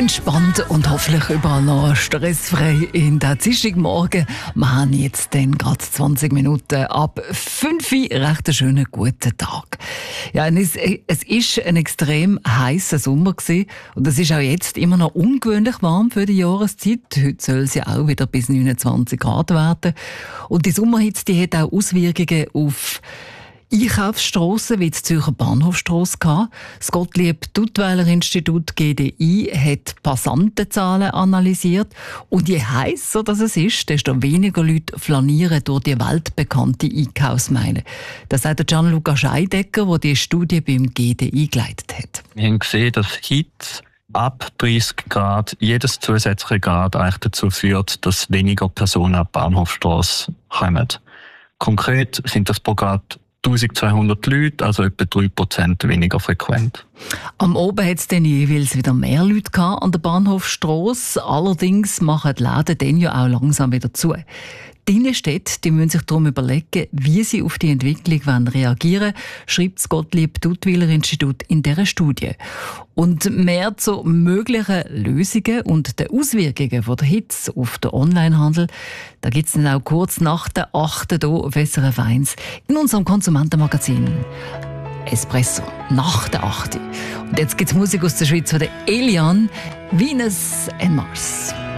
Entspannt und hoffentlich überall noch stressfrei in der Dienstagmorgen. Wir haben jetzt dann gerade 20 Minuten ab 5 Uhr. Recht einen schönen guten Tag. Ja, es ist ein extrem heißer Sommer gewesen. Und es ist auch jetzt immer noch ungewöhnlich warm für die Jahreszeit. Heute soll es ja auch wieder bis 29 Grad werden. Und die Sommerhitze, die hat auch Auswirkungen auf Einkaufsstrassen wie die Zürcher Bahnhofstrasse gehabt. Das Gottlieb-Duttweiler-Institut GDI hat Passantenzahlen analysiert. Und je heißer das es ist, desto weniger Leute flanieren durch die weltbekannte Einkaufsmeile. Das sagt der Gianluca Scheidecker, der die Studie beim GDI geleitet hat. Wir haben gesehen, dass Hitze ab 30 Grad, jedes zusätzliche Grad eigentlich dazu führt, dass weniger Personen an die Bahnhofstrasse kommen. Konkret sind das pro Grad 1200 Leute, also etwa 3% weniger frequent. Am Oben hat es dann jeweils wieder mehr Leute gehabt an der Bahnhofstrasse. Allerdings machen die Läden dann ja auch langsam wieder zu. Die Innenstädte, die müssen sich darum überlegen, wie sie auf die Entwicklung reagieren wollen, schreibt das Gottlieb-Duttweiler-Institut in dieser Studie. Und mehr zu möglichen Lösungen und den Auswirkungen von der Hitze auf den Onlinehandel, da gibt es dann auch kurz nach der 8. hier auf SRF 1 in unserem Konsumentenmagazin Espresso nach der 8. Und jetzt gibt es Musik aus der Schweiz von der Elian, Venus and Mars.